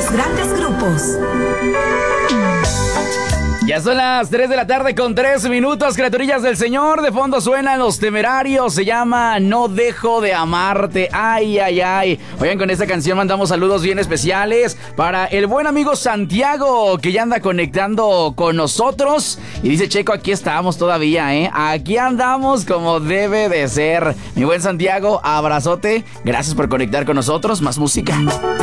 los grandes grupos. Ya son las 3 de la tarde con 3 minutos, criaturillas del Señor. De fondo suenan Los Temerarios, se llama No Dejo de Amarte. Ay, ay, ay. Oigan, con esta canción mandamos saludos bien especiales para el buen amigo Santiago, que ya anda conectando con nosotros. Y dice, Checo, aquí estamos todavía, ¿eh? Aquí andamos como debe de ser. Mi buen Santiago, abrazote. Gracias por conectar con nosotros. Más música.